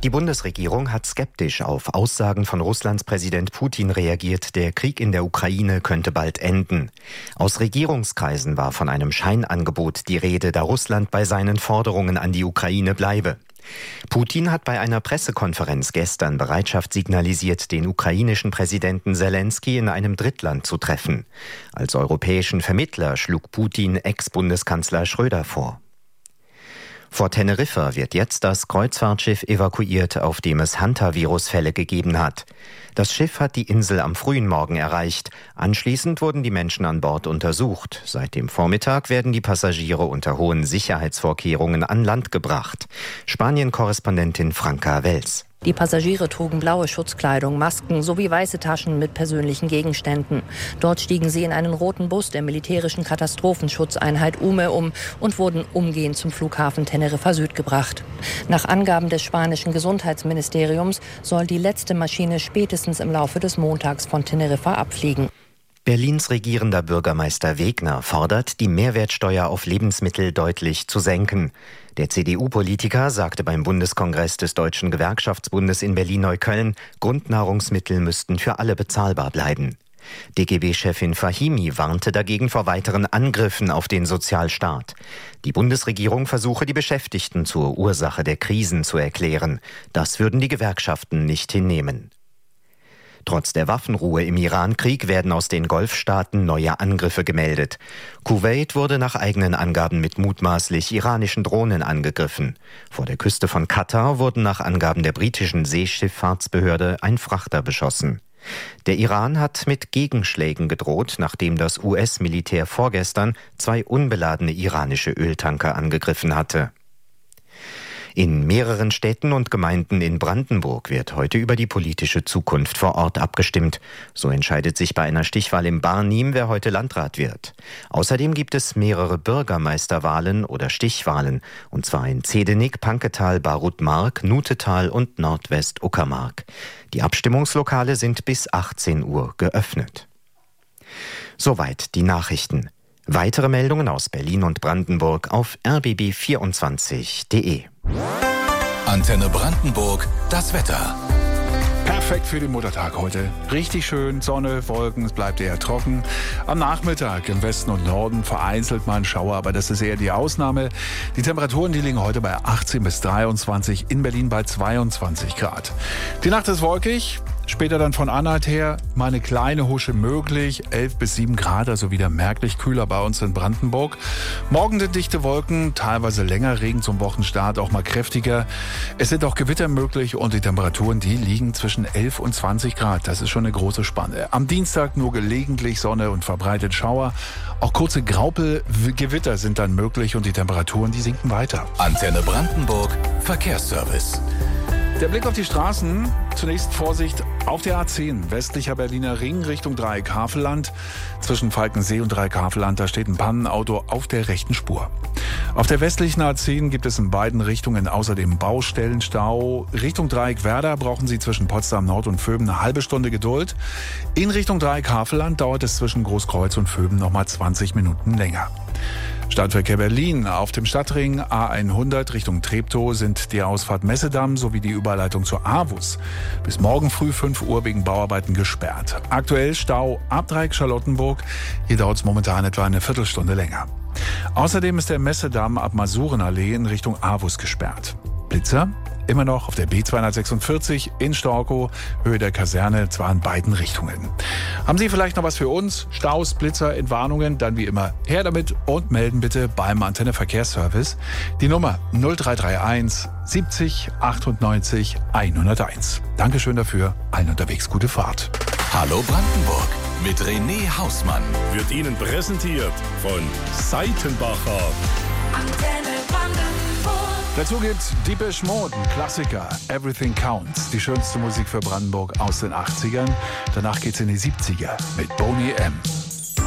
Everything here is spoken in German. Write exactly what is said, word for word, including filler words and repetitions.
Die Bundesregierung hat skeptisch auf Aussagen von Russlands Präsident Putin reagiert, der Krieg in der Ukraine könnte bald enden. Aus Regierungskreisen war von einem Scheinangebot die Rede, da Russland bei seinen Forderungen an die Ukraine bleibe. Putin hat bei einer Pressekonferenz gestern Bereitschaft signalisiert, den ukrainischen Präsidenten Selenskyj in einem Drittland zu treffen. Als europäischen Vermittler schlug Putin Ex-Bundeskanzler Schröder vor. Vor Teneriffa wird jetzt das Kreuzfahrtschiff evakuiert, auf dem es Hantavirus-Fälle gegeben hat. Das Schiff hat die Insel am frühen Morgen erreicht. Anschließend wurden die Menschen an Bord untersucht. Seit dem Vormittag werden die Passagiere unter hohen Sicherheitsvorkehrungen an Land gebracht. Spanien-Korrespondentin Franka Wels. Die Passagiere trugen blaue Schutzkleidung, Masken sowie weiße Taschen mit persönlichen Gegenständen. Dort stiegen sie in einen roten Bus der militärischen Katastrophenschutzeinheit U M E um und wurden umgehend zum Flughafen Teneriffa Süd gebracht. Nach Angaben des spanischen Gesundheitsministeriums soll die letzte Maschine spätestens im Laufe des Montags von Teneriffa abfliegen. Berlins regierender Bürgermeister Wegner fordert, die Mehrwertsteuer auf Lebensmittel deutlich zu senken. Der C D U-Politiker sagte beim Bundeskongress des Deutschen Gewerkschaftsbundes in Berlin-Neukölln, Grundnahrungsmittel müssten für alle bezahlbar bleiben. D G B-Chefin Fahimi warnte dagegen vor weiteren Angriffen auf den Sozialstaat. Die Bundesregierung versuche, die Beschäftigten zur Ursache der Krisen zu erklären. Das würden die Gewerkschaften nicht hinnehmen. Trotz der Waffenruhe im Iran-Krieg werden aus den Golfstaaten neue Angriffe gemeldet. Kuwait wurde nach eigenen Angaben mit mutmaßlich iranischen Drohnen angegriffen. Vor der Küste von Katar wurden nach Angaben der britischen Seeschifffahrtsbehörde ein Frachter beschossen. Der Iran hat mit Gegenschlägen gedroht, nachdem das U S-Militär vorgestern zwei unbeladene iranische Öltanker angegriffen hatte. In mehreren Städten und Gemeinden in Brandenburg wird heute über die politische Zukunft vor Ort abgestimmt. So entscheidet sich bei einer Stichwahl im Barnim, wer heute Landrat wird. Außerdem gibt es mehrere Bürgermeisterwahlen oder Stichwahlen, und zwar in Zedenik, Panketal, Barutmark, Nutetal und Nordwest-Uckermark. Die Abstimmungslokale sind bis achtzehn Uhr geöffnet. Soweit die Nachrichten. Weitere Meldungen aus Berlin und Brandenburg auf r b b vierundzwanzig punkt de. Antenne Brandenburg, das Wetter. Perfekt für den Muttertag heute. Richtig schön, Sonne, Wolken, es bleibt eher trocken. Am Nachmittag im Westen und Norden vereinzelt mal ein Schauer, aber das ist eher die Ausnahme. Die Temperaturen, die liegen heute bei achtzehn bis dreiundzwanzig, in Berlin bei zweiundzwanzig Grad. Die Nacht ist wolkig. Später dann von Anhalt her mal eine kleine Husche möglich, elf bis sieben Grad, also wieder merklich kühler bei uns in Brandenburg. Morgen sind dichte Wolken, teilweise länger, Regen zum Wochenstart, auch mal kräftiger. Es sind auch Gewitter möglich und die Temperaturen, die liegen zwischen elf und zwanzig Grad. Das ist schon eine große Spanne. Am Dienstag nur gelegentlich Sonne und verbreitet Schauer. Auch kurze Graupelgewitter sind dann möglich und die Temperaturen, die sinken weiter. Antenne Brandenburg, Verkehrsservice. Der Blick auf die Straßen. Zunächst Vorsicht auf der A zehn, westlicher Berliner Ring Richtung Dreieck-Havelland. Zwischen Falkensee und Dreieck-Havelland, da steht ein Pannenauto auf der rechten Spur. Auf der westlichen A zehn gibt es in beiden Richtungen außerdem Baustellenstau. Richtung Dreieck-Werder brauchen Sie zwischen Potsdam Nord und Vöben eine halbe Stunde Geduld. In Richtung Dreieck-Havelland dauert es zwischen Großkreuz und Vöben nochmal zwanzig Minuten länger. Stadtverkehr Berlin. Auf dem Stadtring A hundert Richtung Treptow sind die Ausfahrt Messedamm sowie die Überleitung zur AWUS bis morgen früh fünf Uhr wegen Bauarbeiten gesperrt. Aktuell Stau ab Dreieck Charlottenburg. Hier dauert es momentan etwa eine Viertelstunde länger. Außerdem ist der Messedamm ab Masurenallee in Richtung AWUS gesperrt. Blitzer immer noch auf der B zweihundertsechsundvierzig in Storkow, Höhe der Kaserne, zwar in beiden Richtungen. Haben Sie vielleicht noch was für uns? Staus, Blitzer, Entwarnungen? Dann wie immer her damit und melden bitte beim Antenne Verkehrsservice. Die Nummer null drei drei eins siebzig achtundneunzig hunderteins. Dankeschön dafür. Allen unterwegs gute Fahrt. Hallo Brandenburg mit René Hausmann. Wird Ihnen präsentiert von Seitenbacher. Antenne Brandenburg. Dazu gibt's Depeche Mode, ein Klassiker, Everything Counts. Die schönste Musik für Brandenburg aus den achtzigern. Danach geht's in die siebziger mit Boney M.